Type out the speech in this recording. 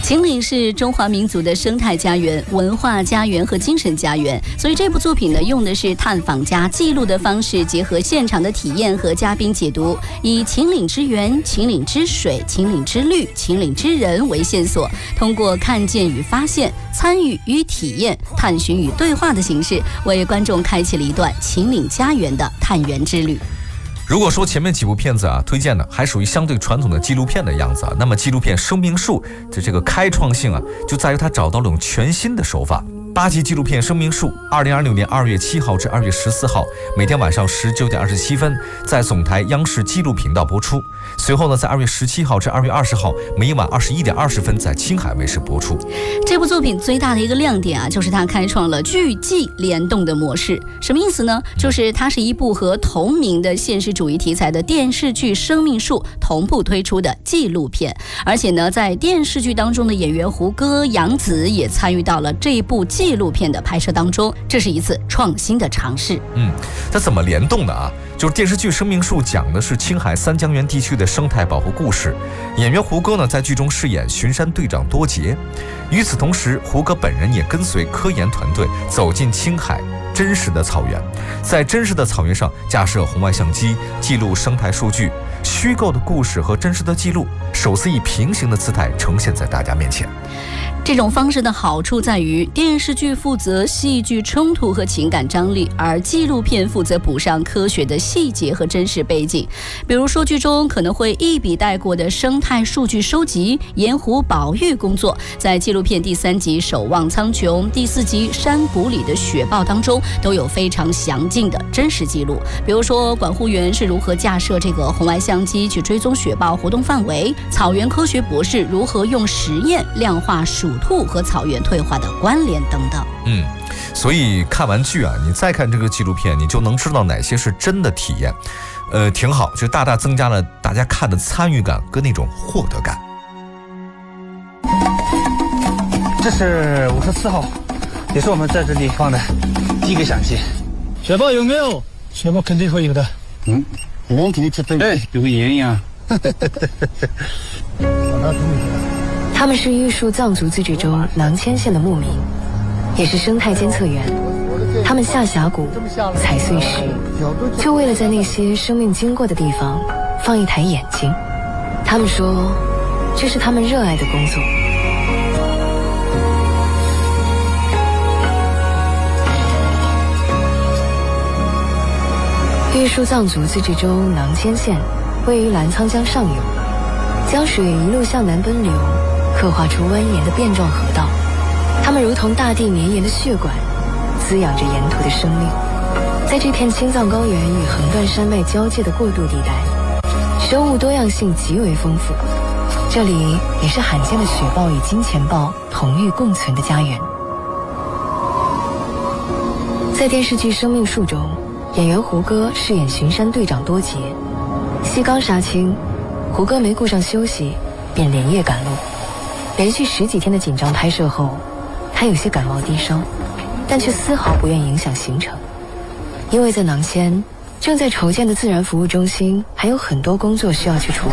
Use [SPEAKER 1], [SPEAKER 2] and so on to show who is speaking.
[SPEAKER 1] 秦岭是中华民族的生态家园、文化家园和精神家园，所以这部作品呢，用的是探访加记录的方式，结合现场的体验和嘉宾解读，以秦岭之源、秦岭之水、秦岭之绿、秦岭之人为线索，通过看见与发现、参与与体验、探寻与对话的形式，为观众开启了一段秦岭家园的探源之旅。
[SPEAKER 2] 如果说前面几部片子推荐的还属于相对传统的纪录片的样子那么纪录片《生命树》的这个开创性就在于它找到了种全新的手法。8集纪录片《生命树》2026年2月7号至2月14号，每天晚上19点27分在总台央视纪录频道播出。随后呢，在2月17号至2月20号，每晚21点20分在青海卫视播出。
[SPEAKER 1] 这部作品最大的一个亮点就是它开创了剧纪联动的模式。什么意思呢？就是它是一部和同名的现实主义题材的电视剧《生命树》同步推出的纪录片，而且呢，在电视剧当中的演员胡歌、杨紫也参与到了这一部纪录片的拍摄当中，这是一次创新的尝试。
[SPEAKER 2] 它怎么联动的就是电视剧《生命树》讲的是青海三江源地区的生态保护故事，演员胡歌呢在剧中饰演巡山队长多杰。与此同时，胡歌本人也跟随科研团队走进青海真实的草原，在真实的草原上架设红外相机，记录生态数据，虚构的故事和真实的记录首次以平行的姿态呈现在大家面前。
[SPEAKER 1] 这种方式的好处在于，电视剧负责戏剧冲突和情感张力，而纪录片负责补上科学的细节和真实背景。比如说，剧中可能会一笔带过的生态数据收集、盐湖保育工作，在纪录片第3集《守望苍穹》、第4集《山谷里的雪豹》当中都有非常详尽的真实记录。比如说，管护员是如何架设这个红外相机去追踪雪豹活动范围，草原科学博士如何用实验量化鼠兔和草原退化的关联等等。
[SPEAKER 2] 所以看完剧你再看这个纪录片，你就能知道哪些是真的体验，挺好，就大大增加了大家看的参与感跟那种获得感。
[SPEAKER 3] 这是54号，也是我们在这里放的第一个相机。雪豹有没有？雪豹肯定会有的。人肯定吃分，对，有个盐一样。
[SPEAKER 4] 他们是玉树藏族自治州囊谦县的牧民，也是生态监测员。他们下峡谷采碎石，就为了在那些生命经过的地方放一台眼睛。他们说，这是他们热爱的工作。玉树藏族自治州囊谦县位于澜沧江上游，江水一路向南奔流，刻画出蜿蜒的变状河道。它们如同大地绵延的血管，滋养着沿途的生命。在这片青藏高原与横断山脉交界的过渡地带，生物多样性极为丰富，这里也是罕见的雪豹与金钱豹同域共存的家园。在电视剧《生命树》中，演员胡歌饰演巡山队长多杰。戏刚杀青，胡歌没顾上休息，便连夜赶路。连续10几天的紧张拍摄后，他有些感冒低烧，但却丝毫不愿影响行程，因为在囊谦正在筹建的自然服务中心还有很多工作需要去处理。